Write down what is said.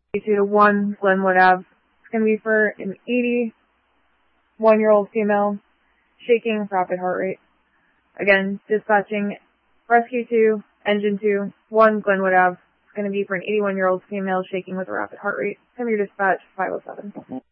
to 1 Glenwood Ave. It's going to be for an 81-year-old female, shaking, rapid heart rate. Again, dispatching Rescue 2, Engine 2, 1 Glenwood Ave. It's going to be for an 81-year-old female, shaking with a rapid heart rate. Come your dispatch, 507.